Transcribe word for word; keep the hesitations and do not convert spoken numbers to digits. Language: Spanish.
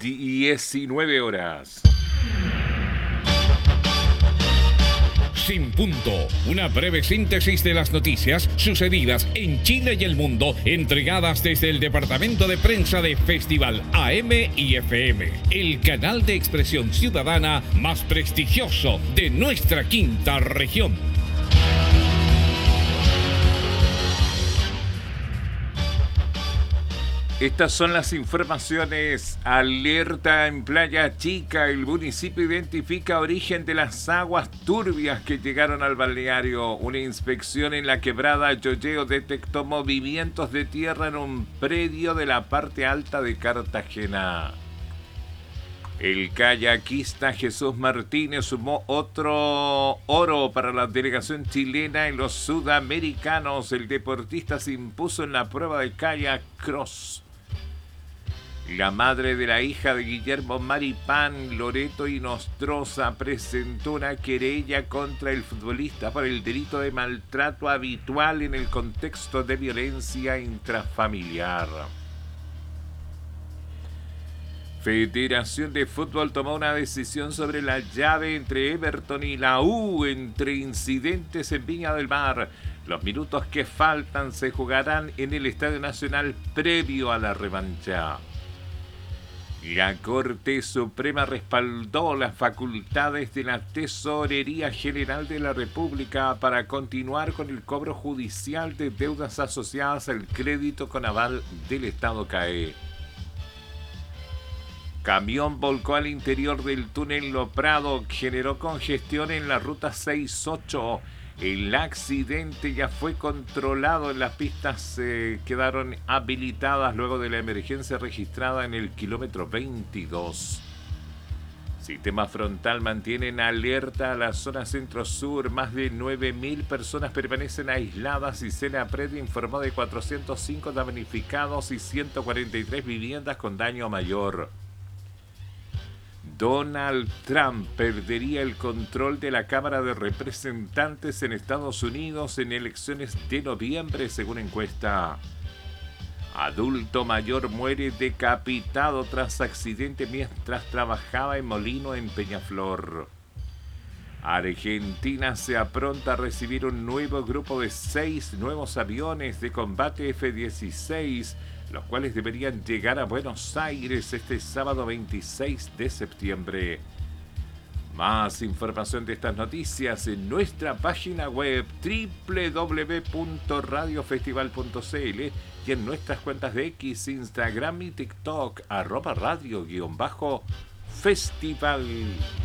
diecinueve horas. Sin Punto, una breve síntesis de las noticias sucedidas en Chile y el mundo, entregadas desde el departamento de prensa de Festival A M y F M, el canal de expresión ciudadana más prestigioso de nuestra quinta región. Estas son las informaciones. Alerta en Playa Chica. El municipio identifica origen de las aguas turbias que llegaron al balneario. Una inspección en la quebrada Yoyeo detectó movimientos de tierra en un predio de la parte alta de Cartagena. El kayakista Jesús Martínez sumó otro oro para la delegación chilena en los sudamericanos. El deportista se impuso en la prueba de kayak cross. La madre de la hija de Guillermo Maripán, Loreto Inostroza, presentó una querella contra el futbolista por el delito de maltrato habitual en el contexto de violencia intrafamiliar. Federación de Fútbol tomó una decisión sobre la llave entre Everton y la U entre incidentes en Viña del Mar. Los minutos que faltan se jugarán en el Estadio Nacional previo a la revancha. La Corte Suprema respaldó las facultades de la Tesorería General de la República para continuar con el cobro judicial de deudas asociadas al crédito con aval del Estado C A E. Camión volcó al interior del túnel Lo Prado, generó congestión en la ruta seis ocho. El accidente ya fue controlado, las pistas eh, quedaron habilitadas luego de la emergencia registrada en el kilómetro veintidós. Sistema Frontal mantiene en alerta a la zona centro-sur. Más de nueve mil personas permanecen aisladas y Senapred informó de cuatrocientos cinco damnificados y ciento cuarenta y tres viviendas con daño mayor. Donald Trump perdería el control de la Cámara de Representantes en Estados Unidos en elecciones de noviembre, según encuesta. Adulto mayor muere decapitado tras accidente mientras trabajaba en molino en Peñaflor. Argentina se apronta a recibir un nuevo grupo de seis nuevos aviones de combate F dieciséis, los cuales deberían llegar a Buenos Aires este sábado veintiséis de septiembre. Más información de estas noticias en nuestra página web doble u doble u doble u punto radio festival punto c l y en nuestras cuentas de X, Instagram y TikTok, arroba radio guión bajo festival.